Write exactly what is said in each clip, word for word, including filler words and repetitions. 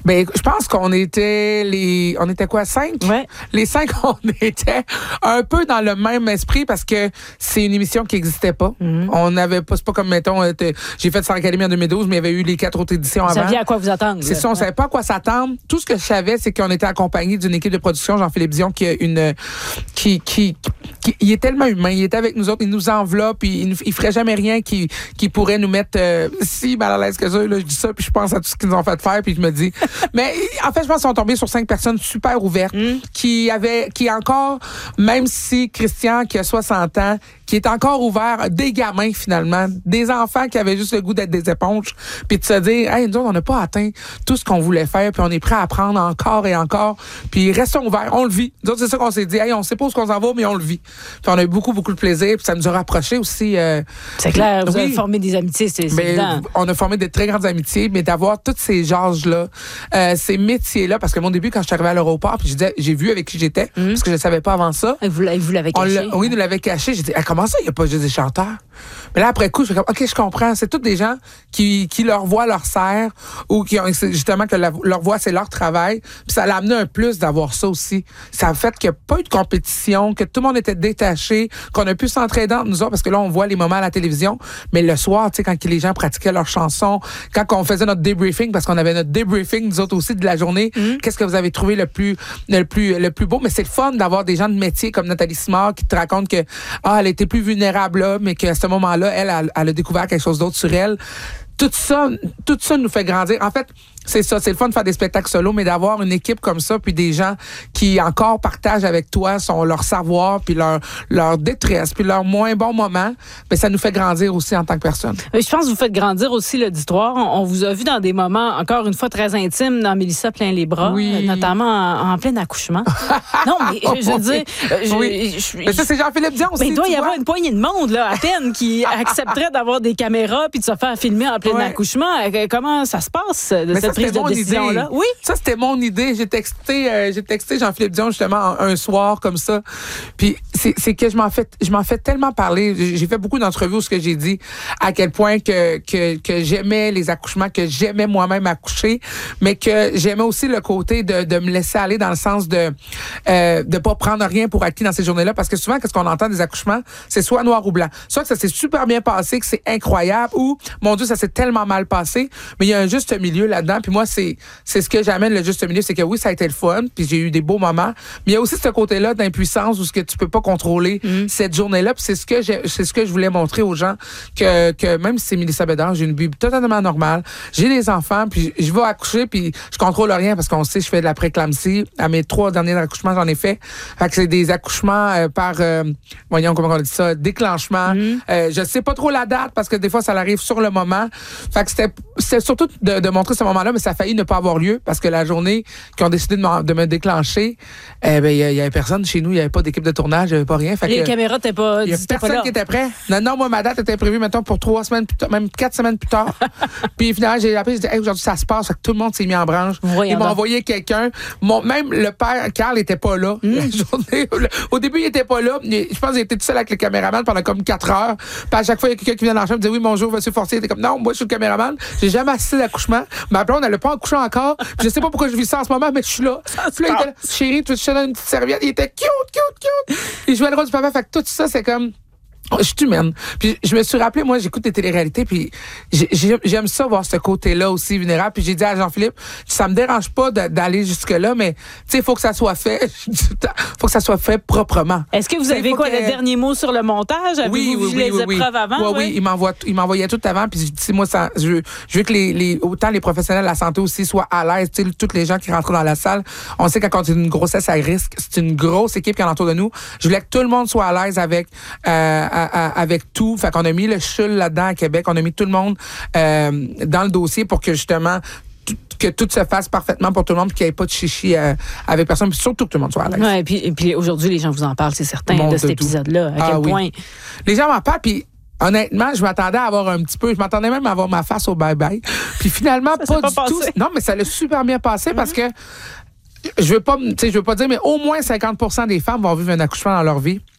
Ben, je pense qu'on était les, on était quoi, cinq? Ouais. Les cinq, on était un peu dans le même esprit parce que c'est une émission qui n'existait pas. Mm-hmm. On n'avait pas, c'est pas comme, mettons, j'ai fait Star Academy en deux mille douze, mais il y avait eu les quatre autres éditions vous avant. Vous saviez à quoi vous attendre. C'est ça, on ne ouais. savait pas à quoi s'attendre. Tout ce que je savais, c'est qu'on était accompagné d'une équipe de production, Jean-Philippe Dion, qui a une, qui, qui, qui, il est tellement humain, il est avec nous autres, il nous enveloppe, il, il, il ferait jamais rien qui, qui pourrait nous mettre, euh, si mal à l'aise que ça, là, je dis ça, puis je pense à tout ce qu'ils nous ont fait faire, puis je me dis, mais en fait, je pense qu'ils sont tombés sur cinq personnes super ouvertes, mm. qui avaient, qui encore, même si Christian, qui a soixante ans, qui est encore ouvert, des gamins finalement, des enfants qui avaient juste le goût d'être des éponges, puis de se dire, hey, nous autres, on n'a pas atteint tout ce qu'on voulait faire, puis on est prêt à apprendre encore et encore, puis restons ouverts, on le vit. Nous autres, c'est ça qu'on s'est dit, hey, on sait pas où qu'on s'en va, mais on le vit. Puis on a eu beaucoup, beaucoup de plaisir, puis ça nous a rapprochés aussi. Euh, c'est clair, vous oui, avez formé des amitiés, c'est évident. On a formé de très grandes amitiés, mais d'avoir tous ces genres-là, euh, ces métiers-là, parce que mon début, quand je suis arrivée à l'aéroport, puis j'ai, j'ai vu avec qui j'étais, mmh. parce que je ne savais pas avant ça. Et vous, vous l'avez caché. Oui, nous l'avait caché. J'ai dit, hey, comment ça, il n'y a pas juste des chanteurs? Mais là, après coup, je fais comme, OK, je comprends. C'est tous des gens qui, qui leur voix leur sert ou qui ont, justement, que la, leur voix, c'est leur travail. Puis ça l'a amené un plus d'avoir ça aussi. Ça a fait qu'il n'y a pas eu de compétition, que tout le monde était détaché, qu'on a pu s'entraider entre nous autres, parce que là, on voit les moments à la télévision. Mais le soir, tu sais, quand les gens pratiquaient leurs chansons, quand on faisait notre débriefing, parce qu'on avait notre débriefing, nous autres aussi, de la journée, mm. qu'est-ce que vous avez trouvé le plus, le plus, le plus beau? Mais c'est le fun d'avoir des gens de métier comme Nathalie Simard qui te racontent que, ah, elle était plus vulnérable là, mais qu'à ce moment-là, elle, elle, elle a découvert quelque chose d'autre sur elle. Tout ça, tout ça nous fait grandir. En fait, c'est ça, c'est le fun de faire des spectacles solo, mais d'avoir une équipe comme ça, puis des gens qui encore partagent avec toi son, leur savoir, puis leur, leur détresse, puis leur moins bon moment, ben ça nous fait grandir aussi en tant que personne. Je pense que vous faites grandir aussi l'auditoire. On, on vous a vu dans des moments, encore une fois, très intimes, dans Mélissa plein les bras, oui. notamment en, en plein accouchement. Non, mais je, je veux dire... Je, oui. je, je, mais ça, c'est Jean-Philippe Dion aussi. Mais il doit y avoir une poignée de monde, là, à peine, qui accepterait d'avoir des caméras puis de se faire filmer en plein ouais. accouchement. Comment ça se passe, de mais cette ça, prise de décision-là? Oui. Ça, c'était mon idée. J'ai texté, euh, j'ai texté Jean-Philippe Dion, justement, un, un soir, comme ça. Puis, c'est, c'est que je m'en fais, je m'en fais tellement parler. J'ai fait beaucoup d'entrevues où ce que j'ai dit, à quel point que, que, que j'aimais les accouchements, que j'aimais moi-même accoucher, mais que j'aimais aussi le côté de, de me laisser aller dans le sens de, euh, de pas prendre rien pour acquis dans ces journées-là. Parce que souvent, qu'est-ce qu'on entend des accouchements? C'est soit noir ou blanc. Soit que ça s'est super bien passé, que c'est incroyable, ou, mon Dieu, ça s'est tellement mal passé, mais il y a un juste milieu là-dedans. Puis moi, c'est c'est ce que j'amène, le juste milieu, c'est que oui, ça a été le fun, puis j'ai eu des beaux moments, mais il y a aussi ce côté-là d'impuissance où ce que tu peux pas contrôler mm. cette journée-là. Puis c'est ce que j'ai, c'est ce que je voulais montrer aux gens, que que même si c'est Mélissa Bédard, j'ai une vie totalement normale, j'ai des enfants, puis je vais accoucher, puis je contrôle rien parce qu'on sait, je fais de la préclampsie. À mes trois derniers accouchements, j'en ai fait. Fait que c'est des accouchements euh, par, euh, voyons comment on dit ça, déclenchement. Mm. Euh, je sais pas trop la date parce que des fois, ça arrive sur le moment. Fait que c'était, c'était surtout de, de montrer ce moment-là, mais ça a failli ne pas avoir lieu parce que la journée qu'ils ont décidé de me, de me déclencher, eh ben, il y, y avait personne chez nous, il y avait pas d'équipe de tournage, il y avait pas rien. Fait les que, caméras t'es pas, il y a personne qui était prêt. Non, non, moi, ma date était prévue, mettons, pour trois semaines plus tard, même quatre semaines plus tard. Puis finalement, j'ai appelé, j'ai dit, hey, aujourd'hui, ça se passe. Fait que tout le monde s'est mis en branche. Voyons Ils m'ont envoyé quelqu'un. Mon, même le père, Carl, était pas là. Mm. La journée, le, au début, il était pas là. Je pense qu'il était tout seul avec le caméraman pendant comme quatre heures. Puis à chaque fois, il y a quelqu'un qui vient dans la chambre, il dit, oui, bonjour, monsieur Fortier. Il était comme, non, moi, je suis le caméraman. J'ai jamais assisté à l'accouchement. Ma blonde, elle n'a pas accouché encore. Puis je sais pas pourquoi je vis ça en ce moment, mais je suis là. Puis là, il était là, chérie, tu te donnes une petite serviette. Il était cute, cute, cute. Il jouait le rôle du papa. Fait que tout ça, c'est comme, je suis humaine. Puis je me suis rappelé, moi, j'écoute des téléréalités, puis j'ai, j'aime ça, voir ce côté-là aussi vulnérable. Puis j'ai dit à Jean-Philippe, ça me dérange pas de, d'aller jusque-là, mais tu sais, il faut que ça soit fait. faut que ça soit fait proprement. Est-ce que vous avez quoi, que... le dernier mot sur le montage? Avez-vous oui, vu oui, les oui, épreuves oui. avant? Oui, oui, oui. Il, m'envoie, il m'envoyait tout avant, puis je dis, moi, ça, je, veux, je veux que les, les, autant les professionnels de la santé aussi soient à l'aise. Tu sais, toutes les gens qui rentrent dans la salle, on sait que quand on a une grossesse à risque, c'est une grosse équipe qui est autour de nous. Je voulais que tout le monde soit à l'aise avec, euh, à, à, avec tout. Fait qu'on a mis le C H U L là-dedans à Québec. On a mis tout le monde euh, dans le dossier pour que justement tout, que tout se fasse parfaitement pour tout le monde et qu'il n'y ait pas de chichi euh, avec personne. Puis surtout que tout le monde soit à l'aise. Ouais, et puis, et puis aujourd'hui, les gens vous en parlent, c'est certain, de, de cet épisode-là. À ah, quel oui. point... Les gens m'en parlent, puis honnêtement, je m'attendais à avoir un petit peu... Je m'attendais même à avoir ma face au bye-bye. Puis finalement, pas, pas du passé. tout. Non, mais ça l'a super bien passé mm-hmm. parce que je veux pas, tu sais, je veux pas dire, mais au moins cinquante pour cent des femmes vont vivre un accouchement dans leur vie.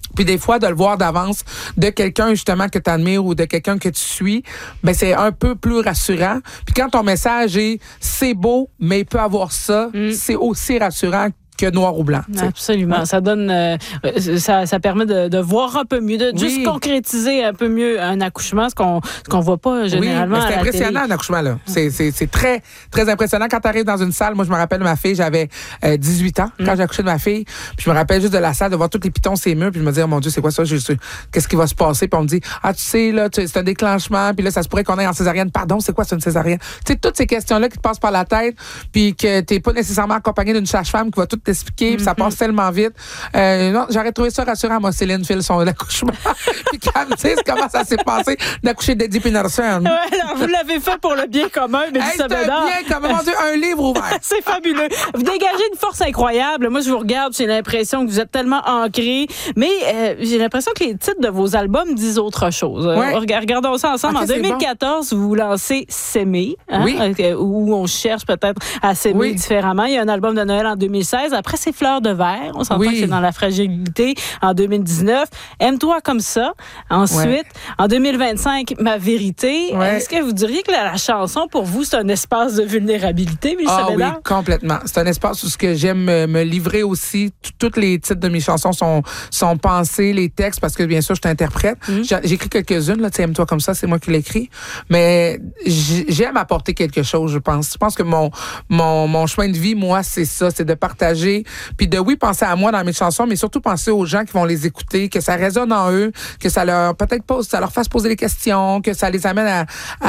Puis des fois, de le voir d'avance de quelqu'un justement que tu admires ou de quelqu'un que tu suis, ben c'est un peu plus rassurant. Puis quand ton message est « c'est beau, mais il peut avoir ça mm. », c'est aussi rassurant que noir ou blanc. T'sais. Absolument. Ouais. Ça donne, euh, ça, ça permet de, de voir un peu mieux, de oui. juste concrétiser un peu mieux un accouchement, ce qu'on ce qu'on voit pas généralement. Oui, c'est à la impressionnant télé. Un accouchement là. C'est c'est c'est très très impressionnant quand tu arrives dans une salle. Moi, je me rappelle de ma fille, j'avais euh, dix-huit ans quand mm. j'ai accouché de ma fille. Puis je me rappelle juste de la salle, de voir tous les pitons, ces murs, puis je me dis oh, mon Dieu, c'est quoi ça? Je, je, qu'est-ce qui va se passer? Puis on me dit ah tu sais là, tu, c'est un déclenchement, puis là ça se pourrait qu'on aille en césarienne. Pardon, c'est quoi c'est une césarienne? Tu sais toutes ces questions là qui te passent par la tête, puis que t'es pas nécessairement accompagné d'une sage-femme qui va tout t'expliquer, puis ça passe tellement vite. Euh, non, j'aurais trouvé ça rassurant, moi, Céline Phil, son accouchement. Puis quand tu sais comment ça s'est passé d'accoucher d'Eddie Peterson. Ouais, alors vous l'avez fait pour le bien commun, mais hey, c'est bien commun. Mon Dieu, un livre ouvert. C'est fabuleux. Vous dégagez une force incroyable. Moi, je vous regarde, j'ai l'impression que vous êtes tellement ancré, mais euh, j'ai l'impression que les titres de vos albums disent autre chose. Ouais. Euh, regardons ça ensemble. Okay, en deux mille quatorze, bon. Vous lancez S'aimer, hein, oui. euh, où on cherche peut-être à s'aimer oui. différemment. Il y a un album de Noël en deux mille seize. Après, c'est Fleurs de verre. On s'entend oui. que c'est dans la fragilité en deux mille dix-neuf. Aime-toi comme ça. Ensuite, ouais. en deux mille vingt-cinq, Ma vérité. Ouais. Est-ce que vous diriez que la, la chanson, pour vous, c'est un espace de vulnérabilité, Mélissa Ah Bédard? Oui, complètement. C'est un espace où ce que j'aime me, me livrer aussi. Tous les titres de mes chansons sont, sont pensés, les textes, parce que bien sûr, je t'interprète. Mm. J'écris quelques-unes, là, tu sais, Aime-toi comme ça, c'est moi qui l'écris. Mais j'aime apporter quelque chose, je pense. Je pense que mon, mon, mon chemin de vie, moi, c'est ça, c'est de partager, puis de, oui, penser à moi dans mes chansons, mais surtout penser aux gens qui vont les écouter, que ça résonne en eux, que ça leur, peut-être pas, ça leur fasse poser des questions, que ça les amène à,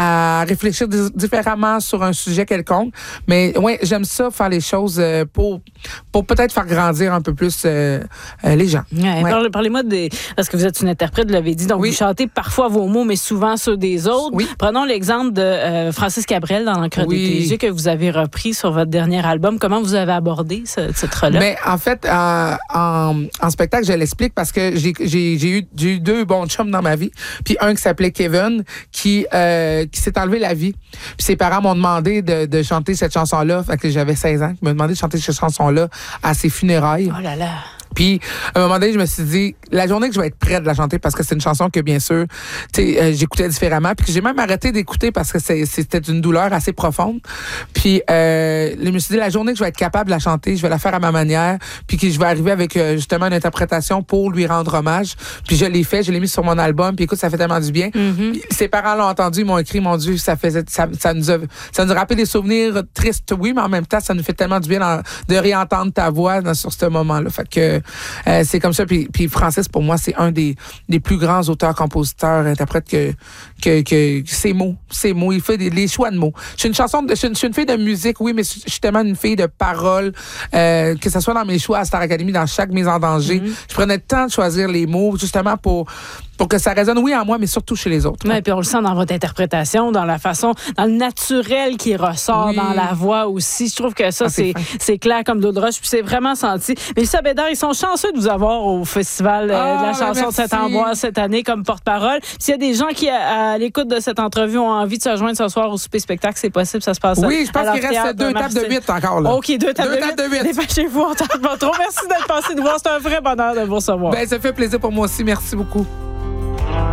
à réfléchir différemment sur un sujet quelconque. Mais, ouais, j'aime ça, faire les choses pour, pour peut-être faire grandir un peu plus euh, euh, les gens. Ouais, ouais. Parlez, parlez-moi des, parce que vous êtes une interprète, vous l'avez dit, donc oui. vous chantez parfois vos mots, mais souvent ceux des autres. Oui. Prenons l'exemple de euh, Francis Cabrel dans l'Encre oui. des T G que vous avez repris sur votre dernier album. Comment vous avez abordé ce titre-là? Mais en fait, euh, en, en spectacle, je l'explique parce que j'ai, j'ai, j'ai, eu, j'ai eu deux bons chums dans ma vie. Puis un qui s'appelait Kevin, qui, euh, qui s'est enlevé la vie. Puis ses parents m'ont demandé de, de chanter cette chanson-là. Fait que j'avais seize ans. Ils m'ont demandé de chanter cette chanson-là à ses funérailles. Oh là là! Puis, à un moment donné, je me suis dit, la journée que je vais être prête de la chanter, parce que c'est une chanson que, bien sûr, tu sais, euh, j'écoutais différemment, puis que j'ai même arrêté d'écouter parce que c'est, c'était une douleur assez profonde. Puis, euh, je me suis dit, la journée que je vais être capable de la chanter, je vais la faire à ma manière, puis que je vais arriver avec, euh, justement, une interprétation pour lui rendre hommage. Puis, je l'ai fait, je l'ai mis sur mon album, puis écoute, ça fait tellement du bien. Mm-hmm. Ses parents l'ont entendu, ils m'ont écrit, mon Dieu, ça faisait, ça, ça nous a, ça nous a rappelé des souvenirs tristes, oui, mais en même temps, ça nous fait tellement du bien dans, de réentendre ta voix dans, sur ce moment-là. Fait que, Euh, c'est comme ça. Puis, puis Francis, pour moi, c'est un des, des plus grands auteurs, compositeurs, interprètes que, que, que ses mots, ses mots. Il fait des, les choix de mots. Je suis une chanson, de, je, suis une, je suis une fille de musique, oui, mais je suis tellement une fille de paroles, euh, que ce soit dans mes choix à Star Academy, dans chaque mise en danger. Mm-hmm. Je prenais le temps de choisir les mots, justement pour, pour que ça résonne, oui, en moi, mais surtout chez les autres. Oui, ouais. Puis on le sent dans votre interprétation, dans la façon, dans le naturel qui ressort, oui. dans la voix aussi. Je trouve que ça, ah, c'est, c'est, c'est clair comme d'eau de roche, puis c'est vraiment senti. Mais Mélissa Bédard, ils sont chanceux de vous avoir au Festival ah, euh, de la chanson ben de Saint-Ambroise cette année comme porte-parole. S'il y a des gens qui, à, à l'écoute de cette entrevue, ont envie de se joindre ce soir au souper spectacle, c'est possible, ça se passe. Oui, je pense qu'il reste deux tables de huit encore, là. OK, deux tables deux de huit. Dépêchez-vous, on t'en pas trop. Merci d'être passé nous voir. C'est un vrai bonheur de vous recevoir. Ben, ça fait plaisir pour moi aussi. Merci beaucoup.